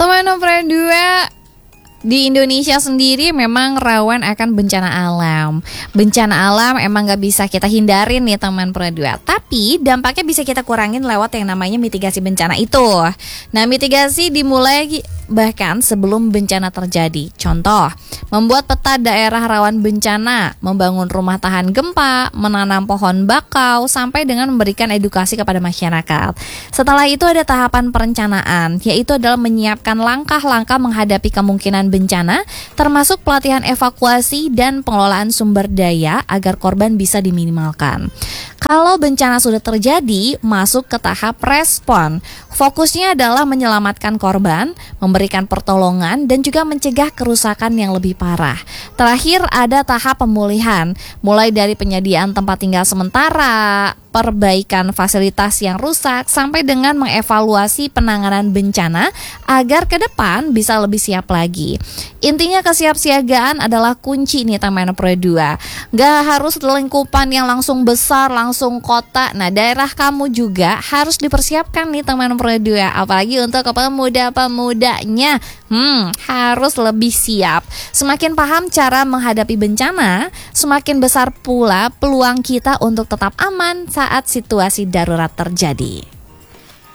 Teman nomor 2, di Indonesia sendiri memang rawan akan bencana alam. Bencana alam emang gak bisa kita hindarin nih teman pro 2. Tapi dampaknya bisa kita kurangin lewat yang namanya mitigasi bencana itu. Nah, mitigasi dimulai bahkan sebelum bencana terjadi. Contoh, membuat peta daerah rawan bencana, membangun rumah tahan gempa, menanam pohon bakau, sampai dengan memberikan edukasi kepada masyarakat. Setelah itu ada tahapan perencanaan, yaitu adalah menyiapkan langkah-langkah menghadapi kemungkinan bencana, termasuk pelatihan evakuasi dan pengelolaan sumber daya agar korban bisa diminimalkan. Kalau bencana sudah terjadi, masuk ke tahap respon. Fokusnya adalah menyelamatkan korban, memberikan pertolongan, dan juga mencegah kerusakan yang lebih parah. Terakhir ada tahap pemulihan, mulai dari penyediaan tempat tinggal sementara, perbaikan fasilitas yang rusak, sampai dengan mengevaluasi penanganan bencana agar ke depan bisa lebih siap lagi. Intinya kesiapsiagaan adalah kunci nih teman pro 2. Gak harus lingkupan yang langsung besar, langsung kota. Nah, daerah kamu juga harus dipersiapkan nih teman pro 2. Apalagi untuk pemuda-pemudanya, harus lebih siap. Semakin paham cara menghadapi bencana, semakin besar pula peluang kita untuk tetap aman saat situasi darurat terjadi.